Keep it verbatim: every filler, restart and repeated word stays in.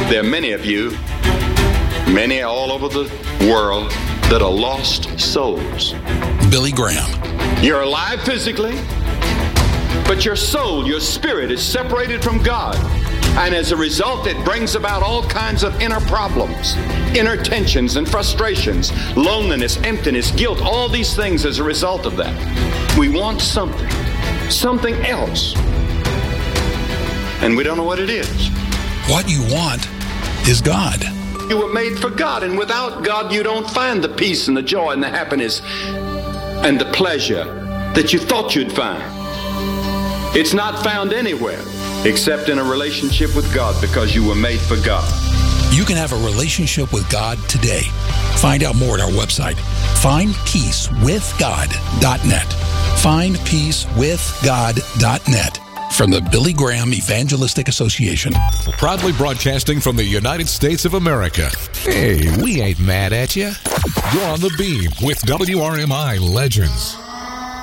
There are many of you, many all over the world, that are lost souls. Billy Graham. You're alive physically, but your soul, your spirit is separated from God. And as a result, it brings about all kinds of inner problems, inner tensions and frustrations, loneliness, emptiness, guilt, all these things as a result of that. We want something, something else. And we don't know what it is. What you want is God. You were made for God, and without God, you don't find the peace and the joy and the happiness and the pleasure that you thought you'd find. It's not found anywhere except in a relationship with God, because you were made for God. You can have a relationship with God today. Find out more at our website, find peace with god dot net. find peace with god dot net. From the Billy Graham Evangelistic Association. Proudly broadcasting from the United States of America. Hey, we ain't mad at you. You're on the beam with W R M I Legends.